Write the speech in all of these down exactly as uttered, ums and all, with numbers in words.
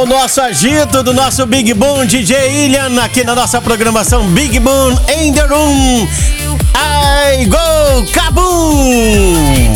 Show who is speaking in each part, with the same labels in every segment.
Speaker 1: nosso agito, do nosso Big Boom, D J Ilian, aqui na nossa programação Big Boom in the Room. I go Kabum!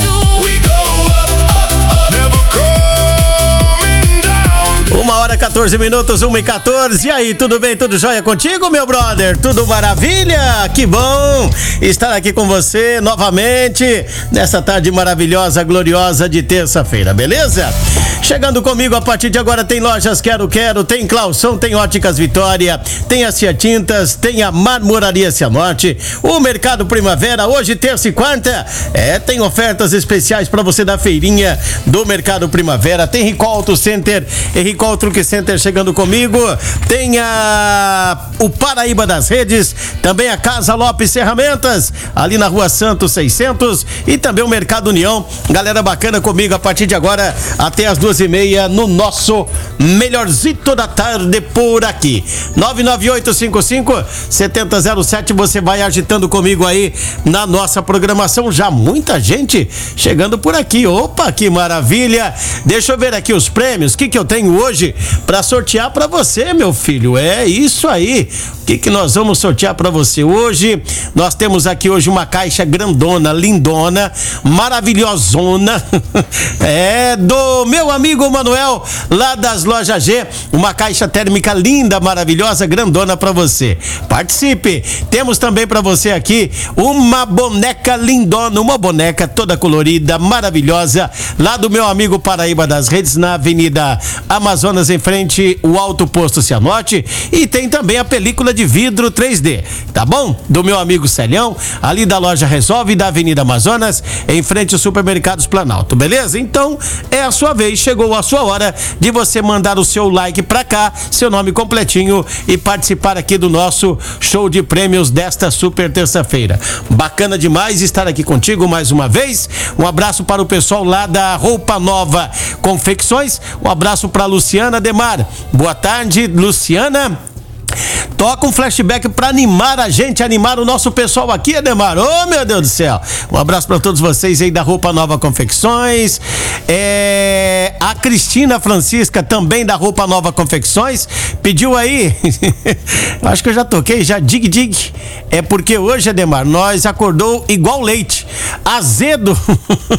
Speaker 1: Uma hora, quatorze minutos, uma e quatorze. E aí, tudo bem? Tudo jóia contigo, meu brother? Tudo maravilha? Que bom estar aqui com você novamente nessa tarde maravilhosa, gloriosa de terça-feira, beleza? Chegando comigo a partir de agora tem Lojas Quero Quero, tem Clauson, tem Óticas Vitória, tem a Cia Tintas, tem a Marmoraria Cianorte, o Mercado Primavera, hoje terça e quarta, é, tem ofertas especiais para você da feirinha do Mercado Primavera, tem Rico Auto Center, Rico Truque Center chegando comigo, tem a, o Paraíba das Redes, também a Casa Lopes Ferramentas, ali na Rua Santos seiscentos, e também o Mercado União, galera bacana comigo a partir de agora até as duas e meia no nosso melhorzito da tarde por aqui. nove nove oito cinco cinco sete zero zero sete, você vai agitando comigo aí na nossa programação, já muita gente chegando por aqui, opa, que maravilha. Deixa eu ver aqui os prêmios, o que que eu tenho hoje para sortear para você, meu filho, é isso aí. O que que nós vamos sortear para você hoje? Nós temos aqui hoje uma caixa grandona, lindona, maravilhosona, é do meu amigo Manuel, lá das Lojas G, uma caixa térmica linda, maravilhosa, grandona para você. Participe. Temos também para você aqui uma boneca lindona, uma boneca toda colorida, maravilhosa, lá do meu amigo Paraíba das Redes, na Avenida Amazonas, em frente ao Alto Posto Cianorte, e tem também a película de vidro três D, tá bom? Do meu amigo Celhão, ali da loja Resolve, da Avenida Amazonas, em frente ao Supermercados Planalto, beleza? Então, é a sua vez, chegou a sua hora de você mandar o seu like pra cá, seu nome completinho, e participar aqui do nosso show de prêmios desta super terça-feira. Bacana demais estar aqui contigo mais uma vez. Um abraço para o pessoal lá da Roupa Nova Confecções, um abraço para Luciana Demar. Boa tarde, Luciana. Toca um flashback pra animar a gente, animar o nosso pessoal aqui, Ademar. Oh, meu Deus do céu. Um abraço pra todos vocês aí da Roupa Nova Confecções. É... A Cristina Francisca, também da Roupa Nova Confecções, pediu aí. Acho que eu já toquei, já dig dig. É porque hoje, Ademar, nós acordou igual leite, azedo.